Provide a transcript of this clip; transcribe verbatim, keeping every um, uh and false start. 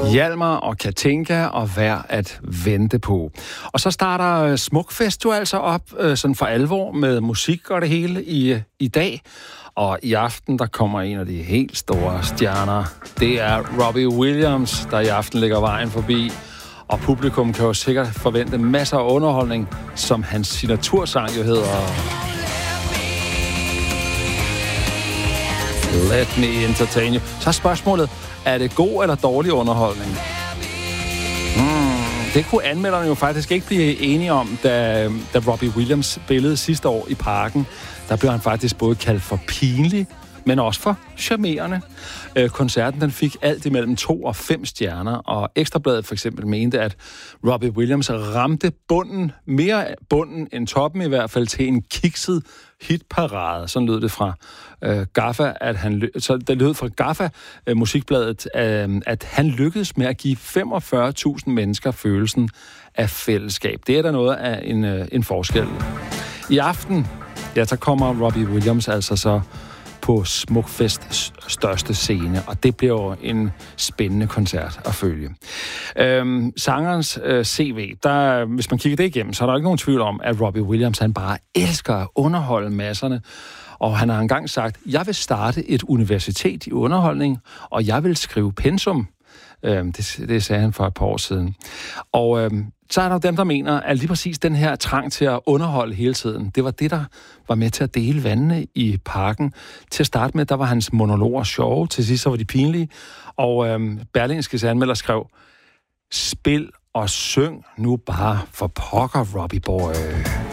Hjalmar og Katinka og Værd at vente på. Og så starter Smukfest jo altså op sådan for alvor med musik og det hele i, i dag. Og i aften, der kommer en af de helt store stjerner. Det er Robbie Williams, der i aften lægger vejen forbi. Og publikum kan jo sikkert forvente masser af underholdning, som hans signatursang jo hedder Let Me Entertain You. Så er spørgsmålet, er det god eller dårlig underholdning? Hmm, det kunne anmelderne jo faktisk ikke blive enige om, da, da Robbie Williams spillede sidste år i Parken. Der blev han faktisk både kaldt for pinlig, men også for charmerende. Øh, koncerten den fik alt imellem to og fem stjerner, og Ekstrabladet for eksempel mente, at Robbie Williams ramte bunden, mere bunden end toppen i hvert fald, til en kikset hitparade. Sådan lød det fra øh, Gaffa, at han så det lød fra Gaffa øh, musikbladet, øh, at han lykkedes med at give femogfyrre tusind mennesker følelsen af fællesskab. Det er der noget af en, øh, en forskel. I aften, ja, så kommer Robbie Williams altså så på Smukfests største scene, og det bliver jo en spændende koncert at følge. Øhm, sangerens øh, C V, der, hvis man kigger det igennem, så er der ikke nogen tvivl om, at Robbie Williams, han bare elsker at underholde masserne, og han har engang sagt, jeg vil starte et universitet i underholdning, og jeg vil skrive pensum. Øhm, det, det sagde han for et par år siden. Og øhm, så er der dem, der mener, at lige præcis den her trang til at underholde hele tiden, det var det, der var med til at dele vandene i Parken. Til at starte med, der var hans monologer sjove, til sidst så var de pinlige, og øhm, Berlingskes anmelder skrev, spil og syng nu bare for pokker, Robbie boy.